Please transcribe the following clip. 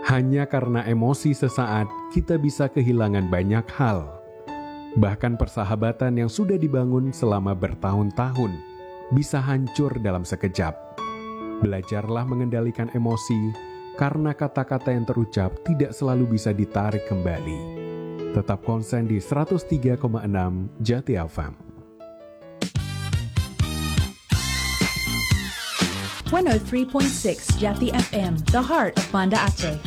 Hanya karena emosi sesaat, kita bisa kehilangan banyak hal. Bahkan persahabatan yang sudah dibangun selama bertahun-tahun bisa hancur dalam sekejap. Belajarlah mengendalikan emosi, karena kata-kata yang terucap tidak selalu bisa ditarik kembali. Tetap konsen di 103,6 Jati FM. 103.6 Jati FM, the heart of Banda Aceh.